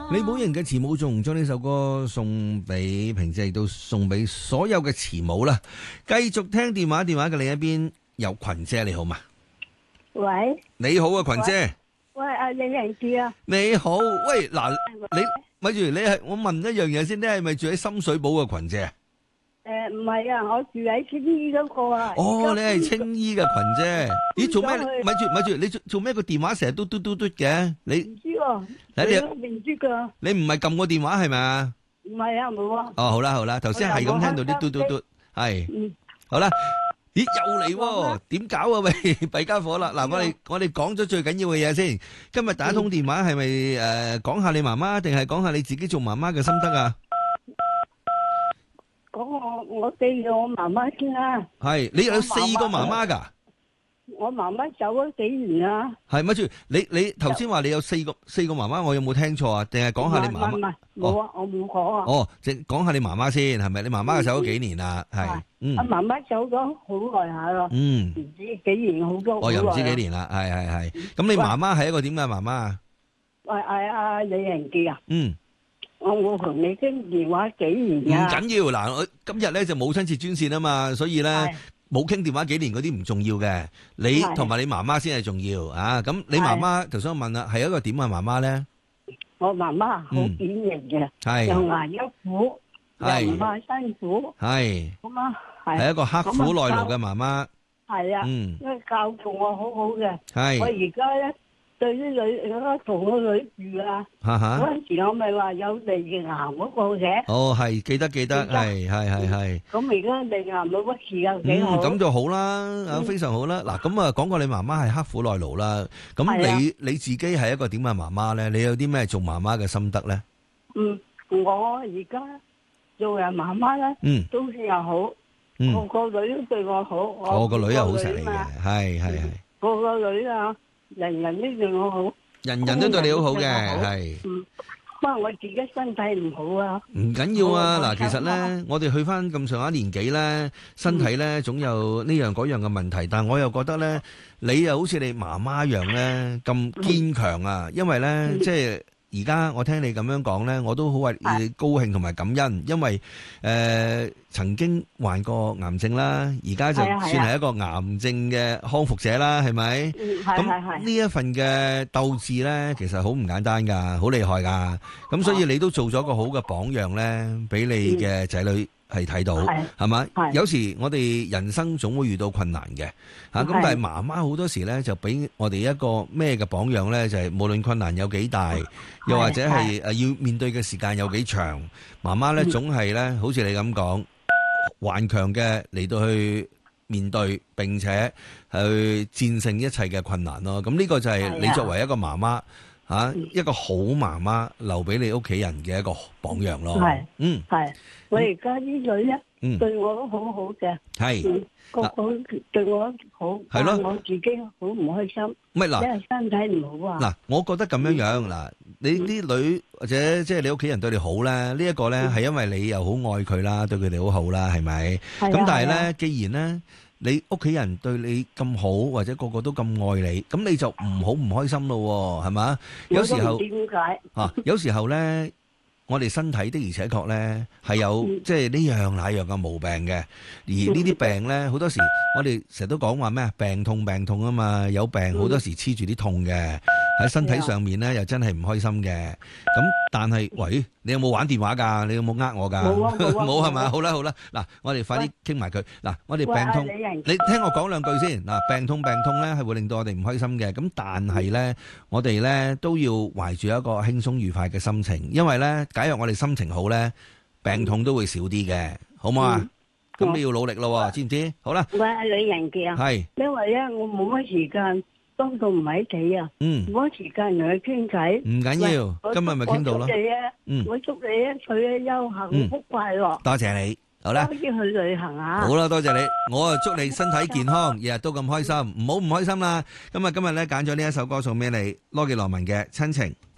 你本人嘅慈母仲唔將呢首歌送俾平姐，亦都送俾所有嘅慈母啦。繼續聽電話嘅另一邊有群姐，你好嘛？ 喂， 你好啊，群姐。 喂，李仁智啊。 你好，喂，嗱，你咪住，你係我問一樣嘢先，你係咪住喺深水埗嘅群姐？ 唔係啊，我住喺青衣嗰個啊。 哦，你係青衣嘅群姐。咦，做咩？咪住，你做咩個電話成日都嘟嘅？你唔知喎，你唔知噶。 你唔係撳個電話係咪啊？ 唔係啊，冇啊。 哦，好啦，頭先係咁聽到啲嘟，係。好啦。咦，又嚟喎？點搞啊？喂，弊家伙啦！嗱，我哋講咗最緊要嘅嘢先。今日打通電話係咪講下你媽媽，定係講下你自己做媽媽嘅心得啊？ 講我記咗我媽媽先啦。 係，你有4個媽媽㗎？ 我媽媽走咗幾年啦。係， 咪住？你頭先話你有4個媽媽，我有冇聽錯啊？定係講下你媽媽？ 唔係，冇啊，我冇講啊。 哦，淨講下你媽媽先，係咪？你媽媽走咗幾年啦？係。 阿媽媽走咗好耐下咯。唔知幾年好多。 我又唔知幾年啦，係。咁你媽媽係一個點嘅媽媽啊？ 喂，阿李仁智啊。我同你傾電話幾年啊？ 唔緊要，嗱，我今日咧就母親節專線啊嘛，所以咧冇傾電話幾年嗰啲唔重要嘅，你同埋你媽媽先係重要啊！咁你媽媽頭先我問啦，係一個點嘅媽媽咧？ 我媽媽好典型嘅，又捱得苦，又唔怕辛苦， 係咁啊， 係一個刻苦耐勞嘅媽媽。 係啊，因為教導我好好嘅。 係我而家咧對啲女，我同個女住啊。嗰陣時我咪話有鼻癌嗰個嘅。 哦，係記得，係。 咁而家鼻癌冇乜事啊，幾好。 咁就好啦，非常好啦。嗱，咁啊講過你媽媽係刻苦耐勞啦。咁你自己係一個點嘅媽媽咧？你有啲咩做媽媽嘅心得咧？ 我而家做人媽媽咧，都算又好。個女都對我好。 我個女又好錫你嘅，係。 個女啊，人人都對我好。 人人都對你好好嘅，係。 不過我自己身體唔好啊。唔緊要啊，嗱，其實咧，我哋去翻咁上下年紀咧，身體咧總有呢樣嗰樣嘅問題，但係我又覺得咧，你又好似你媽媽一樣咧咁堅強啊，因為咧即係。而家我聽你咁樣講呢，我都好為你高興同埋感恩，因為曾經患過癌症啦，而家就算係一個癌症嘅康復者啦，係咪？咁呢一份嘅鬥志呢，其實好唔簡單㗎，好厲害㗎。咁所以你都做咗個好嘅榜樣呢，俾你嘅仔女係睇到，係嘛？有時我哋人生總會遇到困難嘅，咁但係媽媽好多時咧就俾我哋一個咩嘅榜樣咧，就係無論困難有幾大，又或者係要面對嘅時間有幾長，媽媽咧總係咧好似你咁講，頑強嘅嚟到去面對，並且去戰勝一切嘅困難咯。咁呢個就係你作為一個媽媽。一個好媽媽留俾你屋企人嘅一個榜樣咯。 係，我而家啲女咧對我都好好嘅。係，個個對我好。係咯，我自己好唔開心。唔係嗱，因為身體唔好啊。嗱， 我覺得咁樣嗱，你啲女或者即係你屋企人對你好咧，呢一個咧係因為你又好愛佢啦，對佢哋好好啦，係咪？咁但係咧，既然咧。你屋企人對你咁好，或者個個都咁愛你，咁你就唔好唔開心咯，係嘛？有時候點解？有時候咧，我哋身體的而且確咧係有即係呢樣那樣嘅毛病嘅，而呢啲病咧好多時我哋成日都講話咩啊？病痛啊嘛，有病好多時黐住啲痛嘅。喺身體上面咧，又真係唔開心嘅。咁但係，喂，你有冇玩電話㗎？你有冇呃我㗎？冇係嘛？好啦，嗱，我哋快啲傾埋佢。嗱，我哋病痛，你聽我講兩句先。嗱，病痛咧係會令到我哋唔開心嘅。咁但係咧，我哋咧都要懷住一個輕鬆愉快嘅心情，因為咧，假如我哋心情好咧，病痛都會少啲嘅，好唔好啊？咁你要努力咯，知唔知？好啦。 喂，李仁智啊。係。因為咧，我冇乜時間。當到唔喺屋企啊，冇時間同佢傾偈。唔緊要，今日咪傾到咯。 我祝你咧退休幸福快樂。 多謝你，好啦。 多啲去旅行啊！ 好啦，多謝你，我啊祝你身體健康，日日都咁開心，唔好唔開心啦。今日咧揀咗呢一首歌送俾你，羅傑羅文嘅《親情》。